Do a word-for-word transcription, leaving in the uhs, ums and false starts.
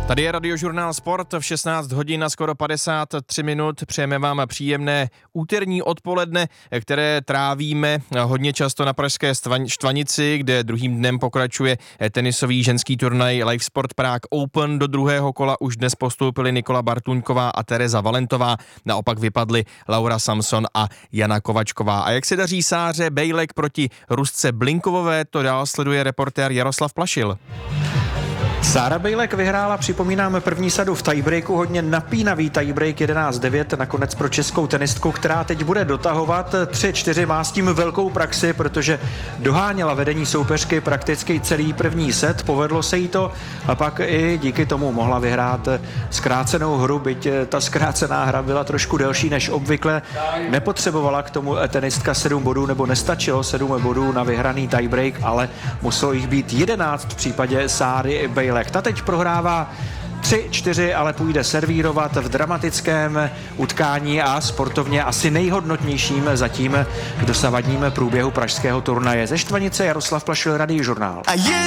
Tady je Radiožurnál Sport v šestnáct hodin a skoro padesát tři minut. Přejeme vám příjemné úterní odpoledne, které trávíme hodně často na pražské Štvanici, kde druhým dnem pokračuje tenisový ženský turnaj Live Sport Prague Open. Do druhého kola už dnes postoupili Nikola Bartuňková a Tereza Valentová. Naopak vypadly Laura Samson a Jana Kovačková. A jak se daří Sáře Bejlek proti Rusce Blinkovové, to dál sleduje reportér Jaroslav Plašil. Sára Bejlek vyhrála, připomínáme, první sadu v tiebreaku, hodně napínavý tiebreak jedenáct devět, nakonec pro českou tenistku, která teď bude dotahovat tři čtyři, má s tím velkou praxi, protože doháněla vedení soupeřky prakticky celý první set, povedlo se jí to a pak i díky tomu mohla vyhrát zkrácenou hru, byť ta zkrácená hra byla trošku delší než obvykle, nepotřebovala k tomu tenistka sedm bodů, nebo nestačilo sedm bodů na vyhraný tiebreak, ale muselo jich být jedenáct v případě Sáry Bejlek. Ta teď prohrává tři čtyři, ale půjde servírovat v dramatickém utkání a sportovně asi nejhodnotnějším zatím k dosavadním průběhu pražského turnaje. Ze Štvanice Jaroslav Plašil, Radiožurnál.